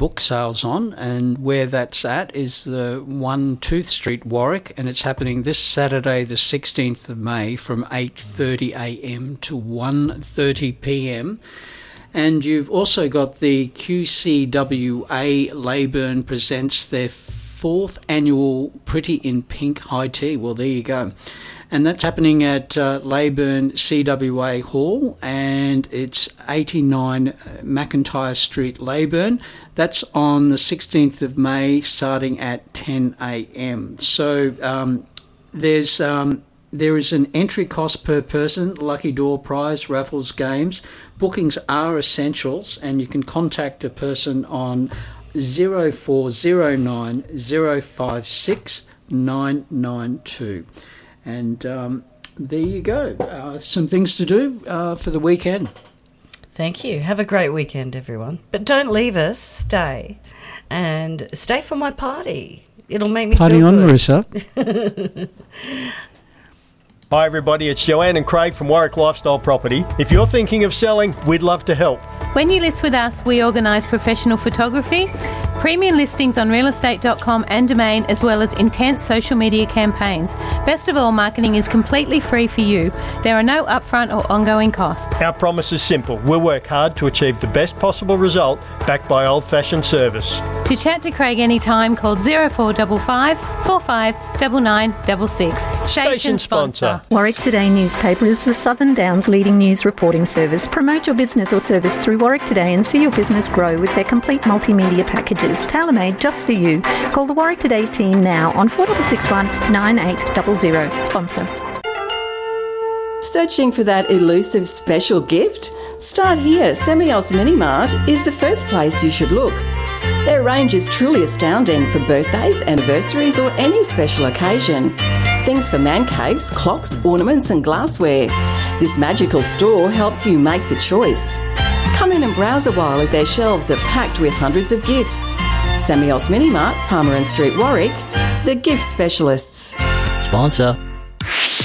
book sales on, and where that's at is the 1 Tooth Street, Warwick, and it's happening this Saturday, the 16th of May, from 8:30am to 1:30pm. And you've also got the QCWA Leyburn presents their 4th annual Pretty in Pink High Tea. Well, there you go. And that's happening at Leyburn CWA Hall, and it's 89 McIntyre Street, Leyburn. That's on the 16th of May, starting at 10am. So there is an entry cost per person, lucky door prize, raffles, games. Bookings are essentials, and you can contact a person on 0409 056 992. And there you go. Some things to do for the weekend. Thank you. Have a great weekend, everyone. But don't leave us. Stay. And stay for my party. It'll make me party feel on, good. Marissa. Hi everybody, it's Joanne and Craig from Warwick Lifestyle Property. If you're thinking of selling, we'd love to help. When you list with us, we organise professional photography, premium listings on realestate.com and Domain, as well as intense social media campaigns. Best of all, marketing is completely free for you. There are no upfront or ongoing costs. Our promise is simple. We'll work hard to achieve the best possible result, backed by old-fashioned service. To chat to Craig anytime, call 0455 45 9966. Station sponsor. Warwick Today newspaper is the Southern Downs leading news reporting service. Promote your business or service through Warwick Today and see your business grow with their complete multimedia packages, tailor-made just for you. Call the Warwick Today team now on 4661 9800. Sponsor. Searching for that elusive special gift? Start here. Semios Mini Mart is the first place you should look. Their range is truly astounding for birthdays, anniversaries or any special occasion. Things for man caves, clocks, ornaments and glassware. This magical store helps you make the choice. Come in and browse a while as their shelves are packed with hundreds of gifts. Semios Mini Mart, Palmer Street, Warwick, the gift specialists. Sponsor.